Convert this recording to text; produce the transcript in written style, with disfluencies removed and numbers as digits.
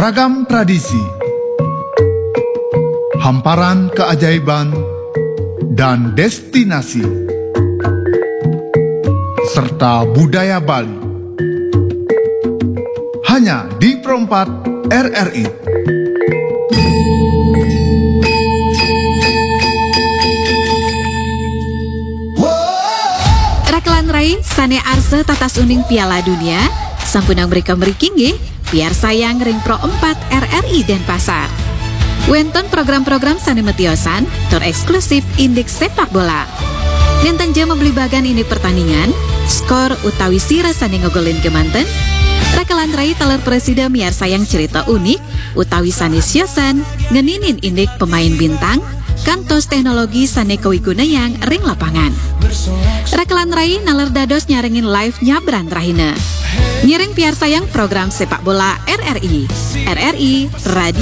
Ragam tradisi, hamparan keajaiban, dan destinasi, serta budaya Bali. Hanya di Pro4 RRI. Rakelan Rai sane arse tatas uning Piala Dunia sampunang mereka merikingi biar sayang ring Pro4 RRI Denpasar. Wenton program-program sane metiosan tor eksklusif indik sepak bola. Dinten jam membeli bagan indik pertandingan, skor utawi sira sane ngogolin kemanten. Rakelan Rai teler presiden biar sayang cerita unik utawi sane siosan ngeninin indik pemain bintang kantos teknologi sane kewiguna yang ring lapangan. Rakelan Rai naler dados nyarengin live nyabran rahina. Nyiring piar sayang program sepak bola RRI. RRI Radio